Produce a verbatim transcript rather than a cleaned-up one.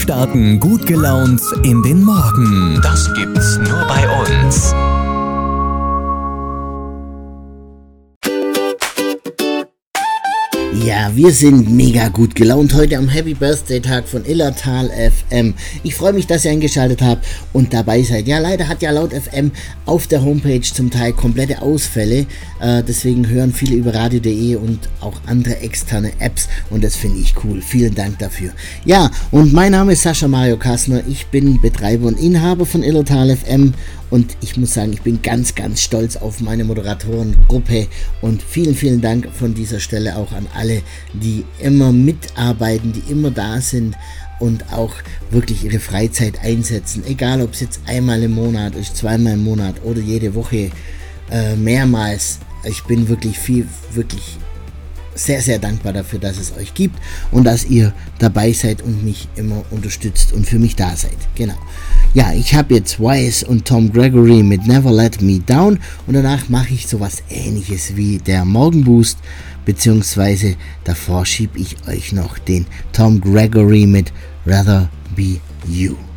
starten gut gelaunt in den Morgen. Das gibt's nur bei uns. Ja, wir sind mega gut gelaunt heute am Happy Birthday Tag von Illertal F M. Ich freue mich, dass ihr eingeschaltet habt und dabei seid. Ja, leider hat ja laut F M auf der Homepage zum Teil komplette Ausfälle. Äh, deswegen hören viele über radio punkt de und auch andere externe Apps und das finde ich cool. Vielen Dank dafür. Ja, und mein Name ist Sascha Mario Kassner. Ich bin Betreiber und Inhaber von Illertal F M. Und ich muss sagen, ich bin ganz, ganz stolz auf meine Moderatorengruppe und vielen, vielen Dank von dieser Stelle auch an alle, die immer mitarbeiten, die immer da sind und auch wirklich ihre Freizeit einsetzen. Egal, ob es jetzt einmal im Monat ist, zweimal im Monat oder jede Woche äh, mehrmals. Ich bin wirklich viel, wirklich sehr, sehr dankbar dafür, dass es euch gibt und dass ihr dabei seid und mich immer unterstützt und für mich da seid. Genau. Ja, ich habe jetzt Wise und Tom Gregory mit Never Let Me Down und danach mache ich sowas Ähnliches wie der Morgenboost, beziehungsweise davor schiebe ich euch noch den Tom Gregory mit Rather Be You.